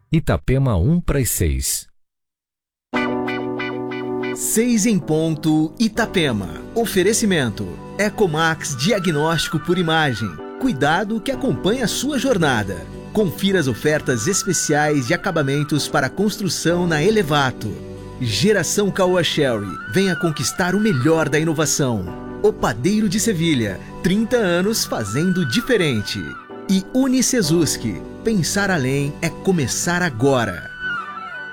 Itapema 1 para as 6. 6 em ponto, Itapema. Oferecimento: Ecomax Diagnóstico por Imagem. Cuidado que acompanha a sua jornada. Confira as ofertas especiais de acabamentos para construção na Elevato. Geração Caoa Sherry. Venha conquistar o melhor da inovação. O Padeiro de Sevilha. 30 anos fazendo diferente. E Unicesuski. Pensar além é começar agora.